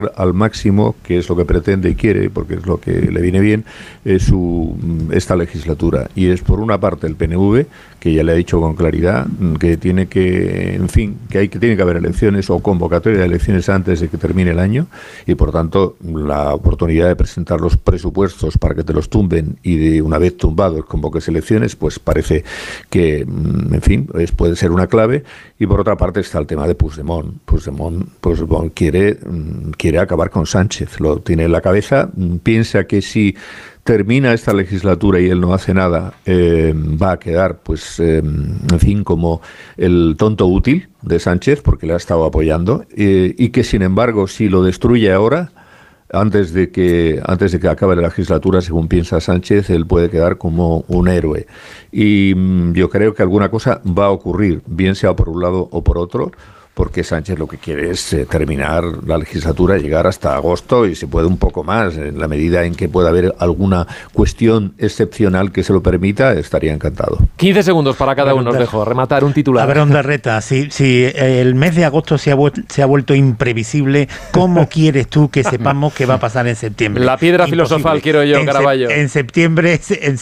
al máximo, que es lo que pretende y quiere, porque es lo que le viene bien, esta legislatura. Y es por una parte el PNV, que ya le ha dicho con claridad que tiene que, en fin, que tiene que haber elecciones o convocatoria de elecciones antes de que termine el año, y por tanto la oportunidad de presentar los presupuestos para que te los tumben y de una vez tumbados convoques elecciones, pues parece que, en fin, puede ser una clave. Y por otra parte está el tema de Puigdemont. Puigdemont quiere acabar con Sánchez, lo tiene en la cabeza, piensa que si termina esta legislatura y él no hace nada, va a quedar, pues, en fin, como el tonto útil de Sánchez, porque le ha estado apoyando, y que, sin embargo, si lo destruye ahora, antes de que acabe la legislatura, según piensa Sánchez, él puede quedar como un héroe. Y yo creo que alguna cosa va a ocurrir, bien sea por un lado o por otro, porque Sánchez lo que quiere es terminar la legislatura, llegar hasta agosto y se puede un poco más. En la medida en que pueda haber alguna cuestión excepcional que se lo permita, estaría encantado. 15 segundos para cada uno, os dejo rematar un titular. A ver, Ondarreta, si el mes de agosto se ha vuelto imprevisible, ¿cómo quieres tú que sepamos qué va a pasar en septiembre? La piedra filosofal quiero yo, Caraballo. En septiembre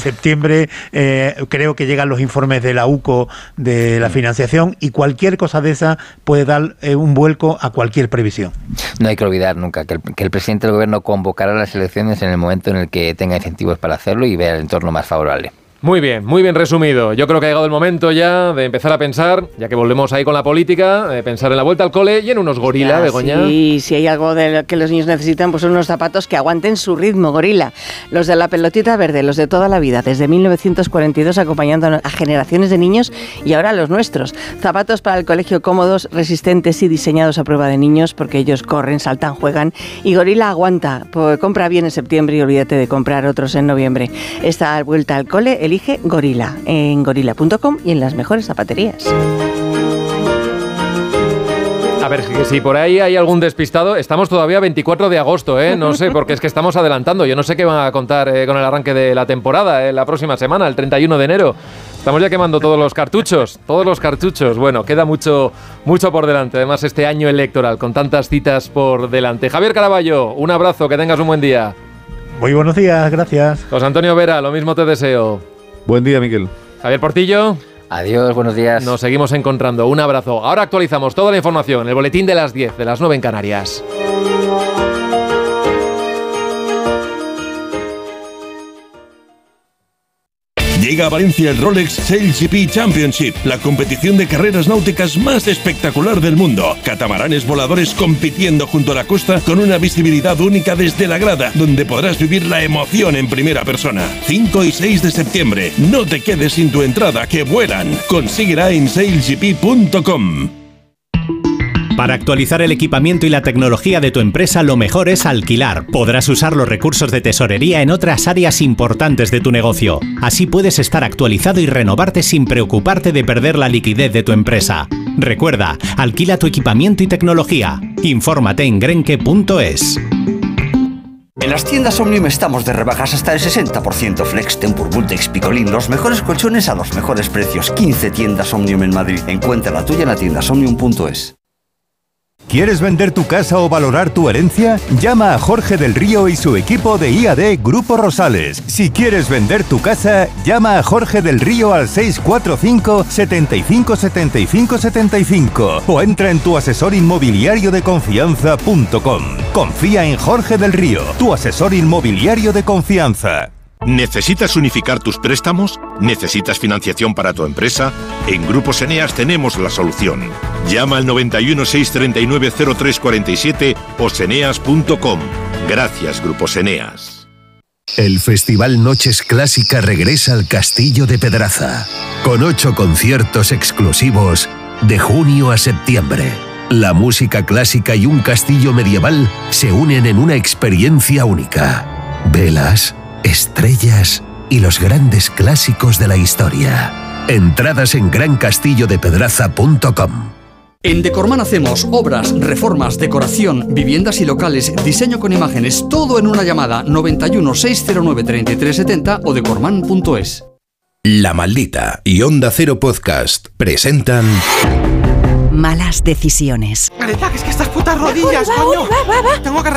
creo que llegan los informes de la UCO de la financiación, y cualquier cosa de esa puede dar un vuelco a cualquier previsión. No hay que olvidar nunca que el presidente del gobierno convocará las elecciones en el momento en el que tenga incentivos para hacerlo y vea el entorno más favorable. Muy bien resumido. Yo creo que ha llegado el momento ya de empezar a pensar, ya que volvemos ahí con la política, pensar en la vuelta al cole y en unos gorila, Begoña. Sí, si hay algo de lo que los niños necesitan, pues son unos zapatos que aguanten su ritmo, gorila. Los de la pelotita verde, los de toda la vida, desde 1942 acompañando a generaciones de niños y ahora los nuestros. Zapatos para el colegio cómodos, resistentes y diseñados a prueba de niños, porque ellos corren, saltan, juegan. Y gorila aguanta, pues compra bien en septiembre y olvídate de comprar otros en noviembre. Esta vuelta al cole, elige Gorila en gorila.com y en las mejores zapaterías. A ver, si por ahí hay algún despistado, estamos todavía 24 de agosto, no sé, porque es que estamos adelantando. Yo no sé qué van a contar con el arranque de la temporada, la próxima semana, el 31 de enero. Estamos ya quemando todos los cartuchos. Bueno, queda mucho por delante, además este año electoral, con tantas citas por delante. Javier Caraballo, un abrazo, que tengas un buen día. Muy buenos días, gracias. José Antonio Vera, lo mismo te deseo. Buen día, Miguel. Javier Portillo. Adiós, buenos días. Nos seguimos encontrando. Un abrazo. Ahora actualizamos toda la información, el boletín de las 10, de las 9 en Canarias. Llega a Valencia el Rolex SailGP Championship, la competición de carreras náuticas más espectacular del mundo. Catamaranes voladores compitiendo junto a la costa con una visibilidad única desde la grada, donde podrás vivir la emoción en primera persona. 5 y 6 de septiembre. No te quedes sin tu entrada, que vuelan. Consíguela en sailgp.com. Para actualizar el equipamiento y la tecnología de tu empresa, lo mejor es alquilar. Podrás usar los recursos de tesorería en otras áreas importantes de tu negocio. Así puedes estar actualizado y renovarte sin preocuparte de perder la liquidez de tu empresa. Recuerda, alquila tu equipamiento y tecnología. Infórmate en grenke.es. En las tiendas Omnium estamos de rebajas hasta el 60%. Flex, Tempur, Bultex, Picolín, los mejores colchones a los mejores precios. 15 tiendas Omnium en Madrid. Encuentra la tuya en la tienda omnium.es. ¿Quieres vender tu casa o valorar tu herencia? Llama a Jorge del Río y su equipo de IAD Grupo Rosales. Si quieres vender tu casa, llama a Jorge del Río al 645 75 75 75 o entra en tuasesorinmobiliariodeconfianza.com. Confía en Jorge del Río, tu asesor inmobiliario de confianza. ¿Necesitas unificar tus préstamos? ¿Necesitas financiación para tu empresa? En Grupos Eneas tenemos la solución. Llama al 91 639 0347 o seneas.com. Gracias, Grupos Eneas. El Festival Noches Clásica regresa al Castillo de Pedraza, con 8 conciertos exclusivos de junio a septiembre. La música clásica y un castillo medieval se unen en una experiencia única. Velas, estrellas y los grandes clásicos de la historia. Entradas en grancastillodepedraza.com. En Decorman hacemos obras, reformas, decoración, viviendas y locales, diseño con imágenes, todo en una llamada. 91 609 3370 o decorman.es. La Maldita y Onda Cero Podcast presentan Malas decisiones. Greta, que es que estas putas rodillas, coño. Tengo que